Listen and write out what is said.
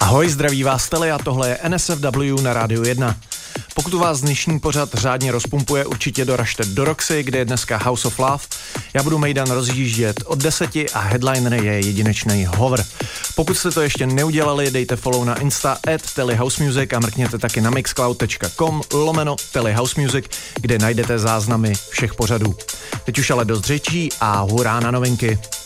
Ahoj, zdraví vás Tele a tohle je NSFW na Rádiu 1. Pokud vás dnešní pořad řádně rozpumpuje, určitě doražte do Roxy, kde je dneska House of Love. Já budu Mejdan rozjíždět od 10 a headliner je jedinečný Hover. Pokud jste to ještě neudělali, dejte follow na Insta @telehousemusic a mrkněte taky na mixcloud.com/telehousemusic, kde najdete záznamy všech pořadů. Teď už ale dost řečí a hurá na novinky.